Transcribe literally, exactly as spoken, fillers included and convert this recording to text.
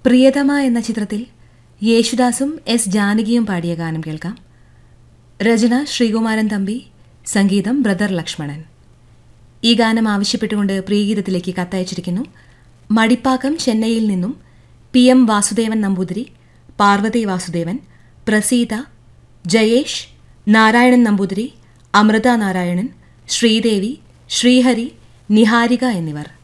പ്രിയതമ എന്ന ചിത്രത്തിൽ യേശുദാസും എസ് ജാനകിയും പാടിയ ഗാനം കേൾക്കാം. രചന ശ്രീകുമാരൻ തമ്പി, സംഗീതം ബ്രദർ ലക്ഷ്മണൻ. ഈ ഗാനം ആവശ്യപ്പെട്ടുകൊണ്ട് പ്രിയഗീതത്തിലേക്ക് കത്തയച്ചിരിക്കുന്നു മടിപ്പാക്കം ചെന്നൈയിൽ നിന്നും പി എം വാസുദേവൻ നമ്പൂതിരി, പാർവതി വാസുദേവൻ, പ്രസീത, ജയേഷ്, നാരായണൻ നമ്പൂതിരി, അമൃത നാരായണൻ, ശ്രീദേവി, ശ്രീഹരി, നിഹാരിക എന്നിവർ.